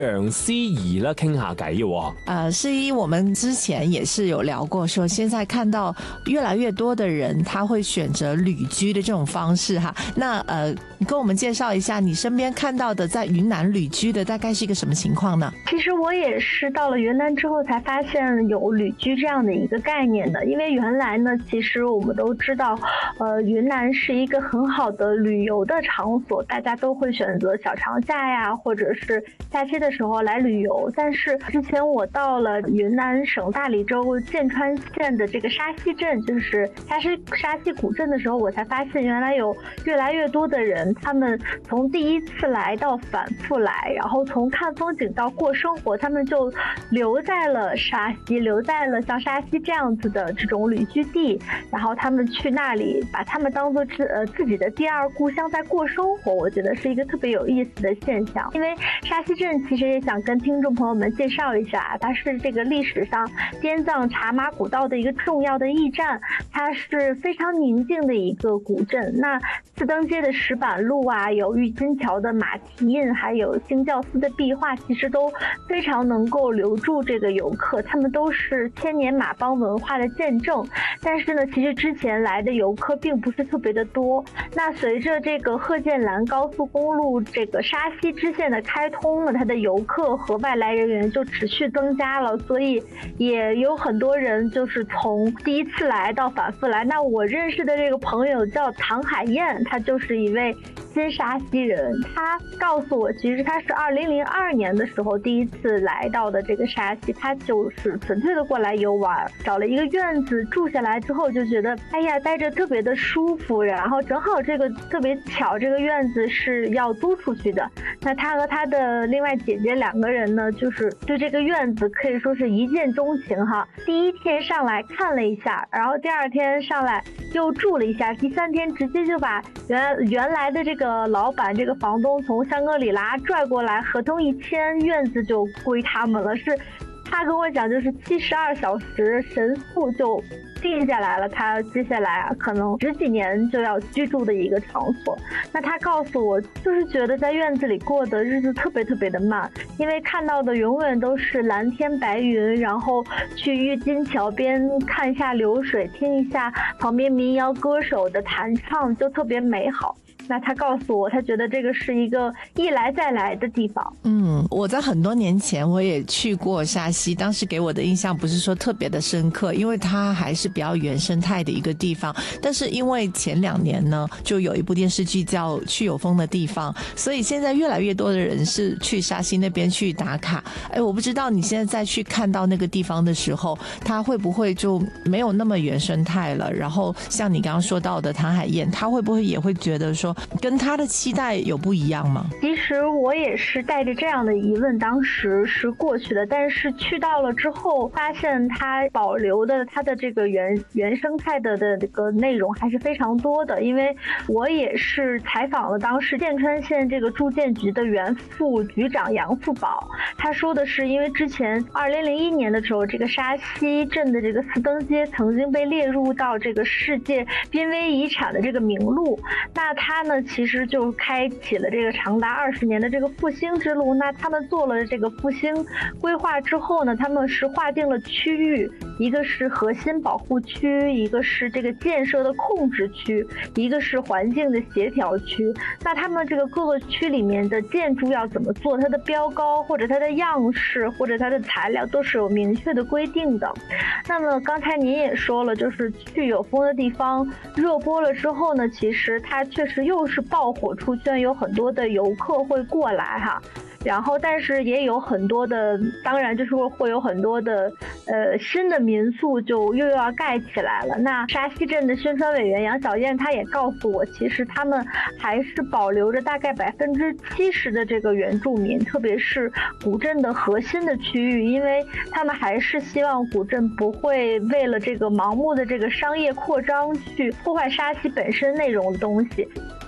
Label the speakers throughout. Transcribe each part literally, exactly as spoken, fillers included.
Speaker 1: 楊思怡啦，傾下偈嘅。
Speaker 2: 呃，思怡，我們之前也是有聊過，說現在看到越來越多的人，他會選擇旅居的這種方式哈。那呃，你跟我們介紹一下，你身邊看到的在雲南旅居的大概是一個什麼情況呢？
Speaker 3: 其實我也是到了雲南之後才發現有旅居這樣的一個概念的，因為原來呢，其實我們都知道，呃，雲南是一個很好的旅遊的場所，大家都會選擇小長假呀，或者是假期的時候來旅遊。但是之前我到了雲南省大理州劍川縣的這個沙溪鎮，就是沙溪沙溪古鎮的時候，我才發現原來有越來越多的人，他們從第一次來到反覆來，然後從看風景到過生活，他們就留在了沙溪，留在了像沙溪這樣子的這種旅居地，然後他們去那裡把他們當作自呃自己的第二故鄉在過生活，我覺得是一個特別有意思的現象。因為沙溪鎮其實也想跟聽眾朋友們介紹一下，它是這個歷史上滇藏茶馬古道的一個重要的驛站，它是非常寧靜的一個古鎮。那四燈街的石板路啊，有鬱金橋的馬蹄印，還有興教寺的壁畫，其實都非常能夠留住這個遊客，他們都是千年馬幫文化的見證。但是呢，其實之前來的遊客並不是特別的多。那隨着這個賀建蘭高速公路這個沙溪支線的開通呢，它的遊客和外來人員就持續增加了，所以也有很多人就是從第一次來到反覆來。那我認識的這個朋友叫唐海燕，他就是一位新沙溪人，他告訴我，其實他是二零零二年的時候第一次來到的這個沙溪，他就是純粹的過來遊玩，找了一個院子住下來之後就覺得，哎呀，待着特別的舒服，然後正好這個特別巧，這個院子是要租出去的。那他和他的另外姐姐兩個人呢，就是對這個院子可以說是一見鍾情哈。第一天上來看了一下，然後第二天上來又住了一下，第三天直接就把原原來的這個老闆這個房東從香格里拉拽過來，合同一簽，院子就歸他們了。是他跟我講，就是七十二小時神速就定下來了，他接下來啊可能十幾年就要居住的一個場所。那他告訴我，就是覺得在院子裡過的日子特別特別的慢，因為看到的永遠都是藍天白雲，然後去鬱金橋邊看一下流水，聽一下旁邊民謠歌手的彈唱，就特別美好。那他告訴我，他覺得這個是一個一來再來的地方。
Speaker 2: 嗯，我在很多年前我也去過沙溪，當時給我的印象不是說特別的深刻，因為它還是比較原生態的一個地方。但是因為前兩年呢，就有一部電視劇叫《去有風的地方》，所以現在越來越多的人是去沙溪那邊去打卡。哎，我不知道你現在再去看到那個地方的時候，它會不會就沒有那麼原生態了？然後像你剛剛說到的唐海燕，他會不會也會覺得說跟他的期待有不一樣嗎？
Speaker 3: 其實我也是帶着這樣的疑問，當時是過去的，但是去到了之後，發現它保留的它的這個原原生態的的這個內容還是非常多的。因為我也是採訪了當時劍川縣這個住建局的原副局長楊富寶，他說的是，因為之前二零零一年的時候，這個沙溪鎮的這個四燈街曾經被列入到這個世界瀕危遺產的這個名錄，那他呢其實就開啟了這個長達二十年的這個復興之路。那他們做了這個復興規劃之後呢，他們是劃定了區域，一個是核心保護區，一個是這個建設的控制區，一個是環境的協調區。那他們這個各個區裡面的建築要怎麼做，它的標高或者它的樣式或者它的材料都是有明確的規定的。那麼剛才您也說了，就是去有風的地方熱播了之後呢，其實它確實又是爆火出圈，有很多的遊客會過來哈。然後但是也有很多的，當然就是會有很多的呃新的民宿就又要蓋起來了。那沙溪鎮的宣傳委員楊小燕她也告訴我，其實他們還是保留着大概百分之七十的這個原住民，特別是古鎮的核心的區域，因為他們還是希望古鎮不會為了這個盲目的這個商業擴張去破壞沙溪本身內容的東西。
Speaker 2: 嗯，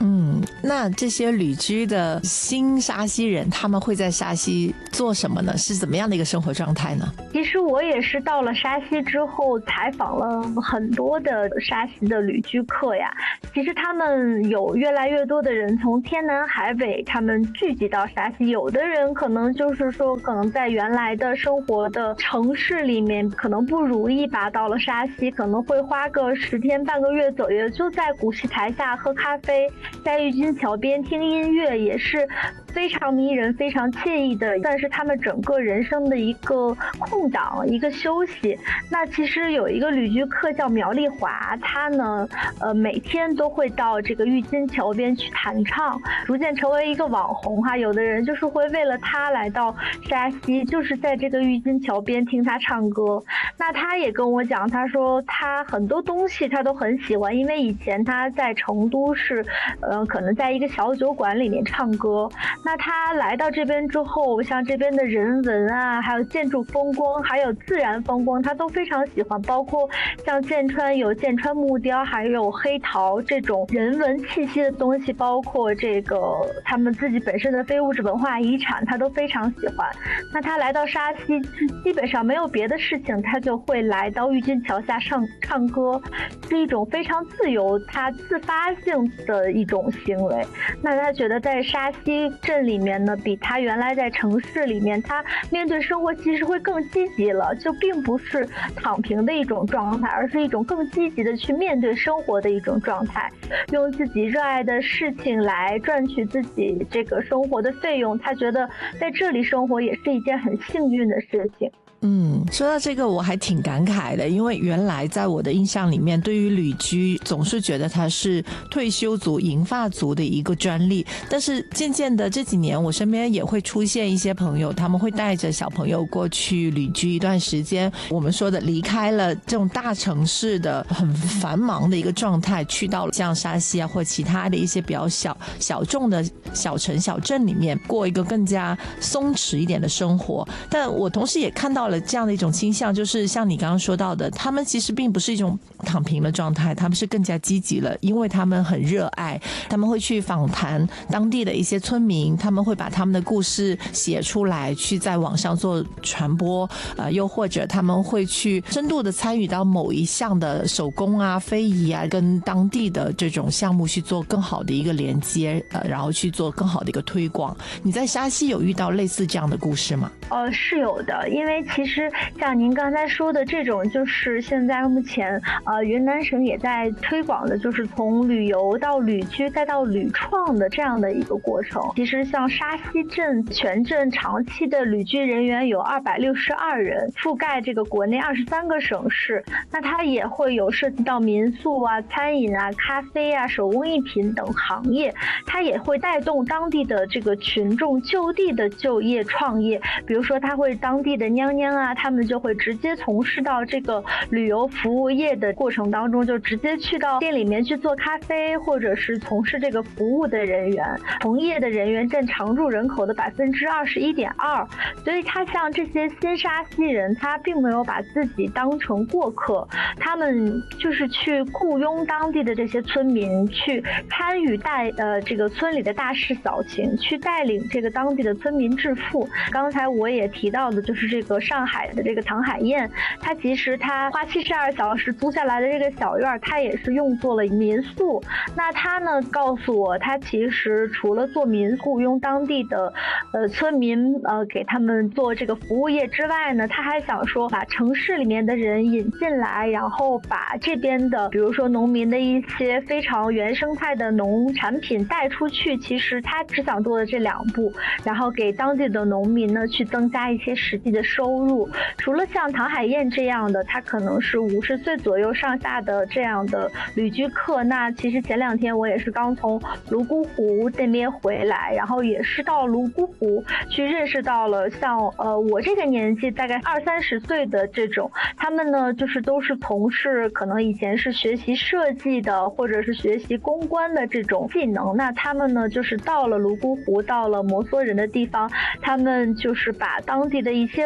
Speaker 2: 那这些旅居的新沙溪人，他们会在沙溪做什么呢？是怎么样的一个生活状态呢？
Speaker 3: 其实我也是到了沙溪之后，采访了很多的沙溪的旅居客呀。其实他们有越来越多的人从天南海北，他们聚集到沙溪。有的人可能就是说，可能在原来的生活的城市里面可能不如意吧，到了沙溪可能会花个十天半个月左右，就在古戏台下喝咖啡，在玉金桥边听音乐，也是非常迷人非常惬意的，算是他们整个人生的一个空档一个休息。那其实有一个旅居客叫苗丽华，他呢呃每天都会到这个玉金桥边去弹唱，逐渐成为一个网红哈。有的人就是会为了他来到沙溪，就是在这个玉金桥边听他唱歌。那他也跟我讲，他说他很多东西他都很喜欢，因为以前他在成都是呃可能在一个小酒馆里面唱歌，那他来到这边之后，像这边的人文啊，还有建筑风光，还有自然风光，他都非常喜欢。包括像剑川有剑川木雕，还有黑陶这种人文气息的东西，包括这个他们自己本身的非物质文化遗产，他都非常喜欢。那他来到沙溪，基本上没有别的事情，他就会来到玉金桥下唱唱歌，是一种非常自由、他自发性的一种行为。那他觉得在沙溪镇里面呢，比他原来在城市里面，他面对生活其实会更积极了，就并不是躺平的一种状态，而是一种更积极的去面对生活的一种状态，用自己热爱的事情来赚取自己这个生活的费用。他觉得在这里生活也是一件很幸运的事情。
Speaker 2: 嗯，说到这个我还挺感慨的，因为原来在我的印象里面，对于旅居总是觉得它是退休族银发族的一个专利，但是渐渐的这几年我身边也会出现一些朋友，他们会带着小朋友过去旅居一段时间，我们说的离开了这种大城市的很繁忙的一个状态，去到像沙溪啊或其他的一些比较小小众的小城小镇里面，过一个更加松弛一点的生活。但我同时也看到了这样的一种倾向，就是像你刚刚说到的，他们其实并不是一种躺平的状态，他们是更加积极了，因为他们很热爱，他们会去访谈当地的一些村民，他们会把他们的故事写出来，去在网上做传播，呃，又或者他们会去深度的参与到某一项的手工啊、非遗啊，跟当地的这种项目去做更好的一个连接，呃，然后去做更好的一个推广。你在沙溪有遇到类似这样的故事吗？
Speaker 3: 呃，是有的，因为其实像您刚才说的这种，就是现在目前呃云南省也在推广的，就是从旅游到旅居再到旅创的这样的一个过程。其实像沙溪镇全镇长期的旅居人员有二百六十二人，覆盖这个国内二十三个省市。那它也会有涉及到民宿啊、餐饮啊、咖啡啊、手工艺品等行业，它也会带动当地的这个群众就地的就业创业。比如说它会当地的娘娘啊，他们就会直接从事到这个旅游服务业的过程当中，就直接去到店里面去做咖啡，或者是从事这个服务的人员，从业的人员占常住人口的百分之二十一点二。所以他像这些新沙溪人，他并没有把自己当成过客，他们就是去雇佣当地的这些村民，去参与带呃这个村里的大事小情，去带领这个当地的村民致富。刚才我也提到的就是这个上海的这个唐海宴，它其实它花七十二小时租下来的这个小院，它也是用作了民宿。那他呢告诉我，他其实除了做民宿，用当地的呃村民呃给他们做这个服务业之外呢，他还想说把城市里面的人引进来，然后把这边的比如说农民的一些非常原生态的农产品带出去。其实他只想做的这两步，然后给当地的农民呢去增加一些实际的收入。除了像唐海燕这样的，他可能是五十岁左右上下的这样的旅居客，那其实前两天我也是刚从泸沽湖那边回来，然后也是到泸沽湖去认识到了像呃我这个年纪大概二三十岁的这种，他们呢就是都是从事可能以前是学习设计的，或者是学习公关的这种技能。那他们呢就是到了泸沽湖，到了摩梭人的地方，他们就是把当地的一些文化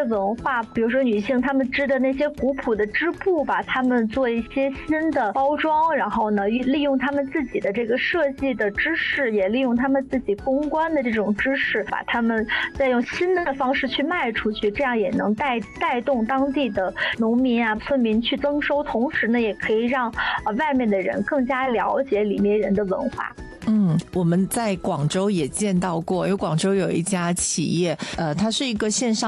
Speaker 3: 化，比如说女性她们织的那些古朴的织布，把它们做一些新的包装，然后呢利用他们自己的这个设计的知识，也利用他们自己公关的这种知识，把他们再用新的方式去卖出去，这样也能带带动当地的农民啊村民去增收，同时呢也可以让呃外面的人更加了解里面人的文化。
Speaker 2: 嗯，我们在广州也见到过，因为广州有一家企业，呃，它是一个线上